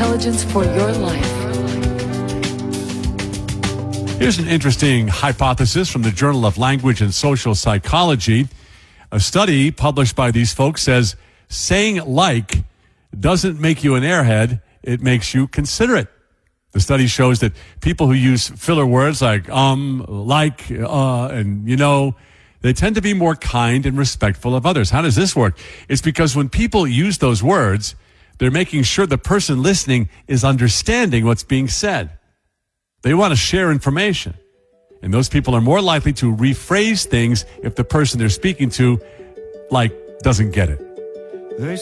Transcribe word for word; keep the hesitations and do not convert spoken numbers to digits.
intelligence for your life. Here's an interesting hypothesis from the Journal of Language and Social Psychology. A study published by these folks says saying like doesn't make you an airhead, it makes you considerate. The study shows that people who use filler words like um, like, uh, and you know, they tend to be more kind and respectful of others. How does this work? It's because when people use those words, they're making sure the person listening is understanding what's being said. They want to share information. And those people are more likely to rephrase things if the person they're speaking to, like, doesn't get it.